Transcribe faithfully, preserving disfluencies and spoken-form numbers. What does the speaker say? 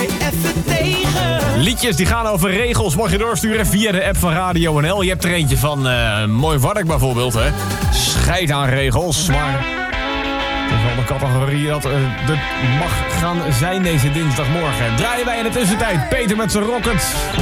even tegen. Liedjes die gaan over regels mag je doorsturen via de app van Radio N L. Je hebt er eentje van uh, Mooi Wark bijvoorbeeld, hè. Scheid aan regels, maar... dat is wel de categorie dat uh, dat mag gaan zijn deze dinsdagmorgen. Draaien wij in de tussentijd Peter met zijn Rocket.